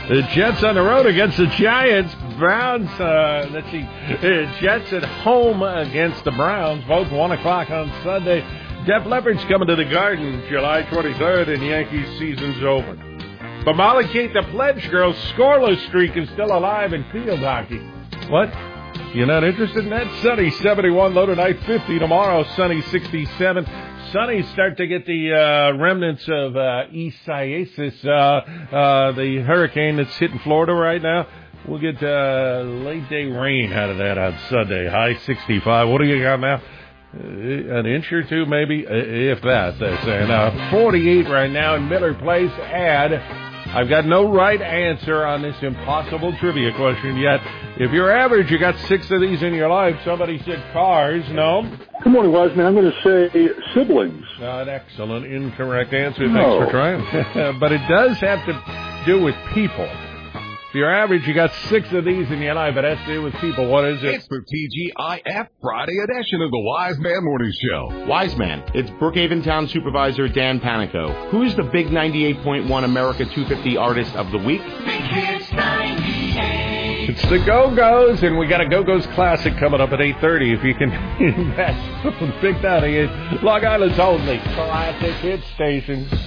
The Jets on the road against the Giants. Browns, Jets at home against the Browns. Both 1 o'clock on Sunday. Def Leppard's coming to the Garden July 23rd, and Yankees season's over. But Molly Kate, the Pledge Girls scoreless streak is still alive in field hockey. What? You're not interested in that? Sunny 71, low tonight 50. Tomorrow, sunny 67. Sunny start to get the remnants of Isaias, the hurricane that's hitting Florida right now. We'll get late day rain out of that on Sunday. High 65. What do you got now? An inch or two, maybe, if that. They're saying 48 right now in Miller Place. I've got no right answer on this impossible trivia question yet. If you're average, you got 6 of these in your life. Somebody said cars. No. Good morning, Wiseman. I'm going to say siblings. An excellent incorrect answer. Thanks for trying. But it does have to do with people. If you're average, you got 6 of these in your life. It has to do with people. What is it? It's the TGIF Friday edition of the Wise Man Morning Show. Wise Man, it's Brookhaven Town Supervisor Dan Panico. Who's the big 98.1 America 250 Artist of the Week? Big Hits 98. It's the Go-Go's, and we got a Go-Go's Classic coming up at 8:30. If you can invest, Big 98. Long Island's only classic hit station.